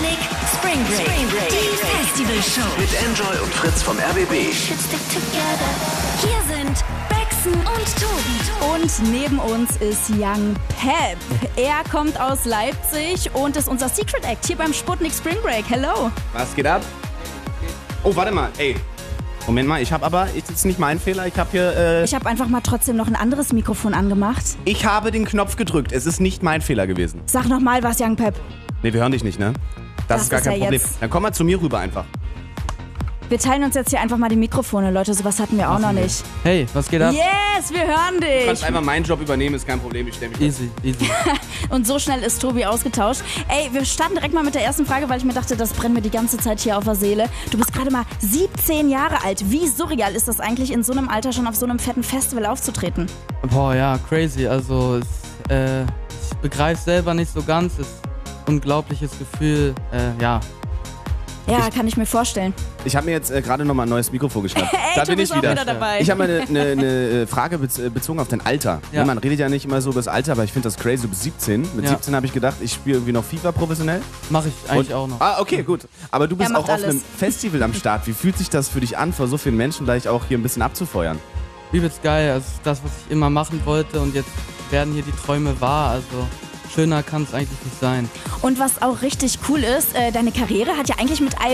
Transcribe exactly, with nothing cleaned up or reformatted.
Sputnik Spring Break. Spring Break. Die Festivalshow. Mit Enjoy und Fritz vom R B B. Hier sind Baxen und Tobi. Und neben uns ist Young Pep. Er kommt aus Leipzig und ist unser Secret Act hier beim Sputnik Spring Break. Hello. Was geht ab? Oh, warte mal, ey. Moment mal, ich habe aber, ist jetzt nicht mein Fehler, ich habe hier, äh, Ich habe einfach mal trotzdem noch ein anderes Mikrofon angemacht. ich habe den Knopf gedrückt. Es ist nicht mein Fehler gewesen. Sag noch mal was, Young Pep. Nee, wir hören dich nicht, ne? Das, Das ist gar ist kein ja Problem. jetzt- Dann komm mal zu mir rüber einfach. Wir teilen uns jetzt hier einfach mal die Mikrofone, Leute. Sowas hatten wir auch noch nicht. Hey, was geht ab? Yes, wir hören Du dich. kannst einfach meinen Job übernehmen, ist kein Problem, ich stelle mich Easy, easy. Und so schnell ist Tobi ausgetauscht. Ey, wir starten direkt mal mit der ersten Frage, weil ich mir dachte, das brennt mir die ganze Zeit hier auf der Seele. Du bist gerade mal siebzehn Jahre alt. Wie surreal ist das eigentlich, in so einem Alter schon auf so einem fetten Festival aufzutreten? Boah, ja, crazy. Also, es, äh, ich begreife selber nicht so ganz. Es ist ein unglaubliches Gefühl. Äh, ja. Ja, kann ich mir vorstellen. Ich habe mir jetzt äh, gerade nochmal ein neues Mikrofon geschnappt. Ey, da du bin bist ich auch wieder. wieder dabei. Ich habe mal eine ne, ne Frage bez äh, bezogen auf dein Alter. Ja. Ja, man redet ja nicht immer so über das Alter, aber ich finde das crazy. Du bist siebzehn. Mit Ja. siebzehn habe ich gedacht, ich spiele irgendwie noch FIFA professionell. Mache ich eigentlich Und- auch noch. Ah, okay, gut. Aber du bist Er auch macht auf einem alles. Festival am Start. Wie fühlt sich das für dich an, vor so vielen Menschen gleich auch hier ein bisschen abzufeuern? Übelst geil. Also, das, was ich immer machen wollte. Und jetzt werden hier die Träume wahr. Also, schöner kann es eigentlich nicht sein. Und was auch richtig cool ist, äh, deine Karriere hat ja eigentlich mit